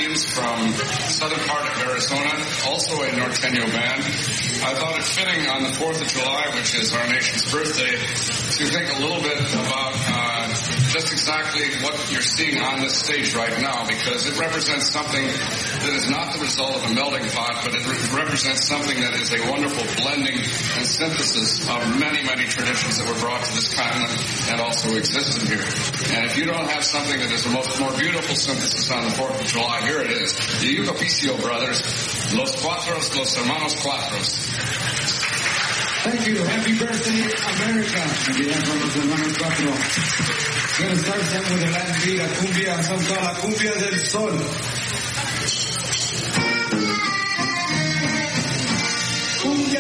Indians from the southern part of Arizona, also a Norteño band. I thought it fitting on the 4th of July, which is our nation's birthday, to think a little bit about just exactly what you're seeing on this stage right now, because it represents something that is not the result of a melting pot, but it represents something that is a wonderful blending and synthesis of many, many traditions that were brought to this continent and also existed here. And if you don't have something that is the more beautiful synthesis on the 4th of July, here it is. The Yugo Picio Brothers, Los Cuatros, Los Hermanos Cuatros. Thank you. Happy birthday, America. On behalf of Los Hermanos Cuatro. We're going to start them with a Latin beat, a cumbia, some call la cumbia del sol.